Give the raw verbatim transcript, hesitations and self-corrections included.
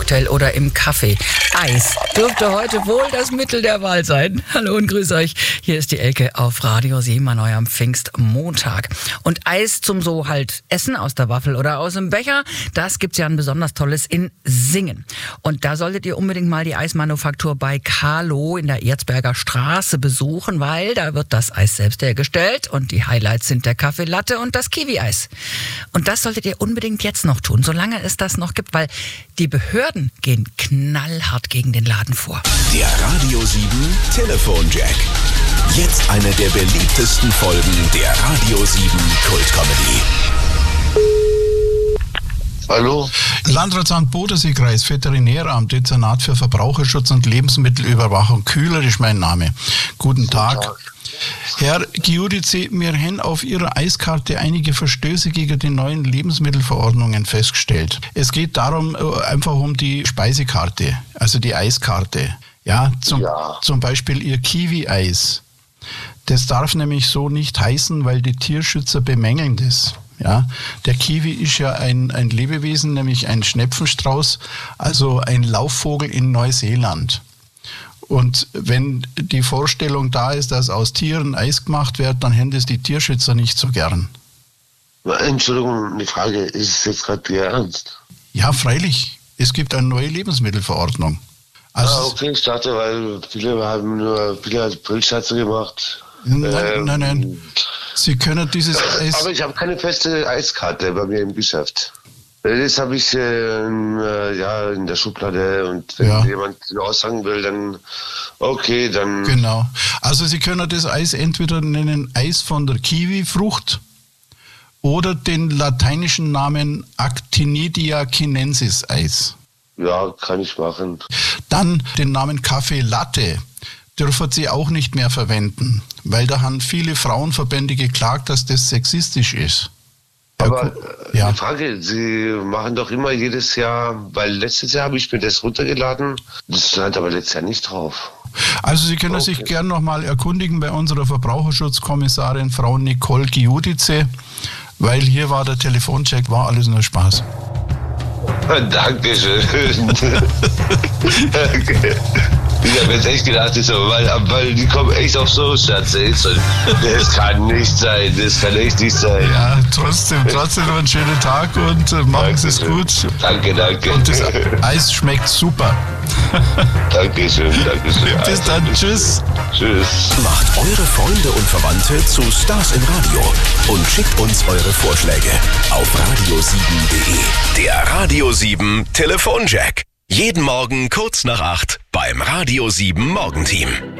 Cocktail oder im Kaffee. Eis dürfte heute wohl das Mittel der Wahl sein. Hallo und grüß euch. Hier ist die Elke auf Radio sieben an eurem Pfingstmontag. Und Eis zum so halt Essen aus der Waffel oder aus dem Becher, das gibt's ja ein besonders tolles in Singen. Und da solltet ihr unbedingt mal die Eismanufaktur bei Carlo in der Erzberger Straße besuchen, weil da wird das Eis selbst hergestellt und die Highlights sind der Kaffee Latte und das Kiwi-Eis. Und das solltet ihr unbedingt jetzt noch tun, solange es das noch gibt, weil die Behörden gehen knallhart gegen den Laden vor. Der Radio sieben Telefonjack. Jetzt eine der beliebtesten Folgen der Radio sieben Kultcomedy. Hallo? Landratsamt Bodenseekreis, Veterinäramt, Dezernat für Verbraucherschutz und Lebensmittelüberwachung. Kühler ist mein Name. Guten Tag. Guten Tag. Herr Giudice, wir haben auf Ihrer Eiskarte einige Verstöße gegen die neuen Lebensmittelverordnungen festgestellt. Es geht darum, einfach um die Speisekarte, also die Eiskarte. Ja, zum, Ja. zum Beispiel Ihr Kiwi-Eis. Das darf nämlich so nicht heißen, weil die Tierschützer bemängeln das. Ja, der Kiwi ist ja ein, ein Lebewesen, nämlich ein Schnepfenstrauß, also ein Laufvogel in Neuseeland. Und wenn die Vorstellung da ist, dass aus Tieren Eis gemacht wird, dann hätten es die Tierschützer nicht so gern. Entschuldigung, die Frage, ist es jetzt gerade Ihr Ernst? Ja, freilich. Es gibt eine neue Lebensmittelverordnung. Also, Ah, okay, ich dachte, weil viele haben nur viele Brillschatze gemacht. nein, Ähm, nein, nein. Sie können dieses Eis... Aber ich habe keine feste Eiskarte bei mir im Geschäft. Das habe ich äh, in, ja, in der Schublade und wenn Ja. jemand aussagen will, dann okay, dann... Genau. Also Sie können das Eis entweder nennen Eis von der Kiwifrucht oder den lateinischen Namen Actinidia chinensis Eis. Ja, kann ich machen. Dann den Namen Kaffee Latte dürfen Sie auch nicht mehr verwenden, weil da haben viele Frauenverbände geklagt, dass das sexistisch ist. Aber äh, Ja. die Frage, Sie machen doch immer jedes Jahr, weil letztes Jahr habe ich mir das runtergeladen, das stand aber letztes Jahr nicht drauf. Also Sie können Okay. sich gern nochmal erkundigen bei unserer Verbraucherschutzkommissarin Frau Nicole Giudice, weil hier war der Telefoncheck, war alles nur Spaß. Dankeschön. Okay. Ich habe jetzt echt gedacht, so, weil, weil die kommen echt auf so Schatze. Das kann nicht sein, das kann echt nicht sein. Ja, trotzdem, trotzdem noch einen schönen Tag und äh, machen Sie es Dankeschön. gut. Danke, danke. Und das Eis schmeckt super. Dankeschön, Dankeschön. Bis dann, tschüss. Tschüss. Macht eure Freunde und Verwandte zu Stars im Radio und schickt uns eure Vorschläge auf radio sieben punkt de. Der Radio sieben Telefonjack. Jeden Morgen kurz nach acht beim Radio sieben Morgenteam.